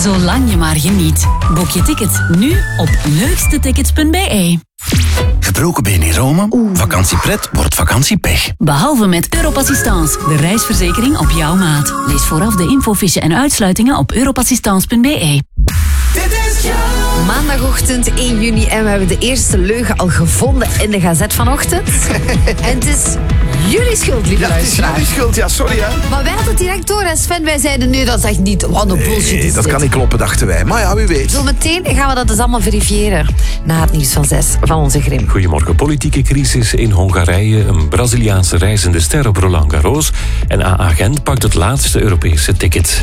zolang je maar geniet. Boek je ticket nu op leukstetickets.be. Gebroken been in Rome? Vakantiepret wordt vakantiepech. Behalve met Europassistance, de reisverzekering op jouw maat. Lees vooraf de infofiche en uitsluitingen op europassistance.be. Maandagochtend 1 juni en we hebben de eerste leugen al gevonden in de Gazet vanochtend. En het is jullie schuld, lieve luisteraar. Het is jullie schuld, ja, sorry hè. Maar wij hadden het direct door, hè, Sven. Wij zeiden nee, dat is echt niet. Wat een bullshit is Dat dit. kan niet kloppen, dachten wij. Maar ja, wie weet. Zometeen gaan we dat dus allemaal verifiëren. Na het nieuws van 6 van onze Grim. Goedemorgen. Politieke crisis in Hongarije. Een Braziliaanse reizende ster op Roland Garros. En AA Gent pakt het laatste Europese ticket.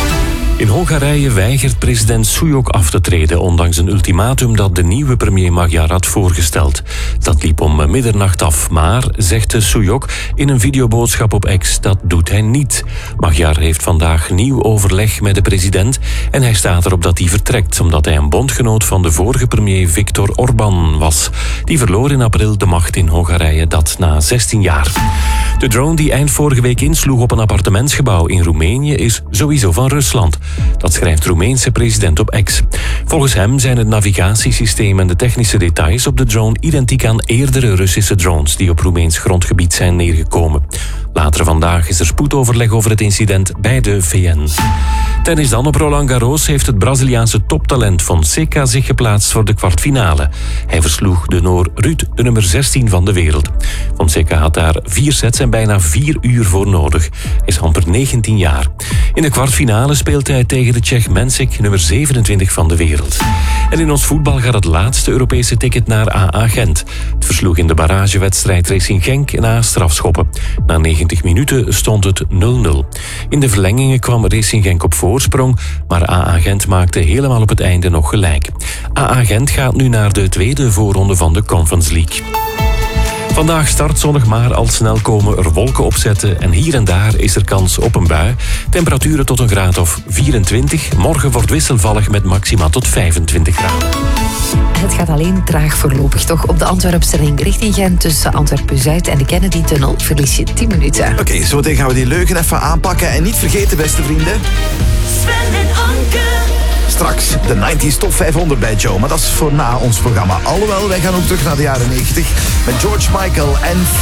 In Hongarije weigert president Súlyog af te treden, ondanks een ultimatum dat de nieuwe premier Magyar had voorgesteld. Dat liep om middernacht af, maar, zegt Súlyog in een videoboodschap op X, dat doet hij niet. Magyar heeft vandaag nieuw overleg met de president en hij staat erop dat hij vertrekt, omdat hij een bondgenoot van de vorige premier Viktor Orbán was. Die verloor in april de macht in Hongarije, dat na 16 jaar. De drone die eind vorige week insloeg op een appartementsgebouw in Roemenië is sowieso van Rusland. Dat schrijft de Roemeense president op X. Volgens hem zijn het navigatiesysteem en de technische details op de drone identiek aan eerdere Russische drones die op Roemeens grondgebied zijn neergekomen. Later vandaag is er spoedoverleg over het incident bij de VN. Tennis dan. Op Roland Garros heeft het Braziliaanse toptalent Fonseca zich geplaatst voor de kwartfinale. Hij versloeg de Noor Ruud, de nummer 16 van de wereld. Fonseca had daar 4 sets en bijna 4 uur voor nodig. Hij is amper 19 jaar. In de kwartfinale speelt hij tegen de Tsjech Mensik, nummer 27 van de wereld. En in ons voetbal gaat het laatste Europese ticket naar AA Gent. Het versloeg in de barragewedstrijd Racing Genk na strafschoppen. Na 90 minuten stond het 0-0. In de verlengingen kwam Racing Genk op voorsprong, maar AA Gent maakte helemaal op het einde nog gelijk. AA Gent gaat nu naar de tweede voorronde van de Conference League. Vandaag start zonnig, maar al snel komen er wolken opzetten en hier en daar is er kans op een bui. Temperaturen tot een graad of 24. Morgen wordt wisselvallig met maxima tot 25 graden. Het gaat alleen traag voorlopig, toch? Op de Antwerpse ring richting Gent tussen Antwerpen-Zuid en de Kennedy-tunnel verlies je 10 minuten. Oké, zometeen gaan we die leugen even aanpakken. En niet vergeten, beste vrienden, Sven en Anke. straks de 90s Top 500 bij Joe. Maar dat is voor na ons programma. Alhoewel, wij gaan ook terug naar de jaren 90 met George Michael en